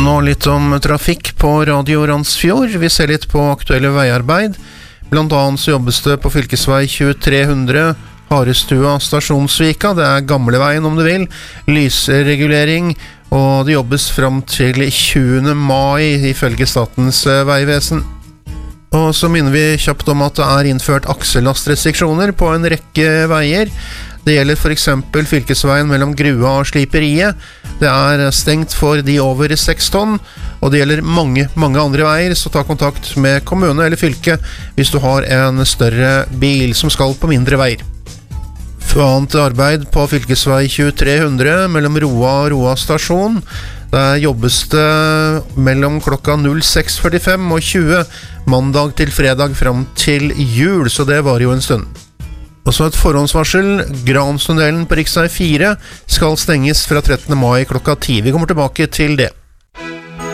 Nå litt om trafikk på Radio Randsfjord. Vi ser litt på aktuelle veiarbeid. Blant annet så jobbes det på fylkesvei 2300, Harestua, Stasjonsvika. Det gamleveien om du vil. Lysregulering, og det jobbes frem til 20. mai ifølge Statens vegvesen. Og så minner vi kjapt om at det innført aksellastrestriksjoner på en rekke veier. Det gjelder for eksempel fylkesveien mellom Grua og Sliperiet. Det stengt for de over 6 tonn, og det gjelder mange andre veier, så ta kontakt med kommune eller fylke hvis du har en større bil som skal på mindre veier. For annet arbeid på fylkesvei 2300 mellom Roa og Roa stasjon. Der jobbes det mellom klokka 06:45 og 20 mandag til fredag frem til jul, så det var jo en stund. Og så et forhåndsvarsel. Granstunnelen på riksvei 4 skal stenges fra 13. mai klokka 10. Vi kommer tilbake til det.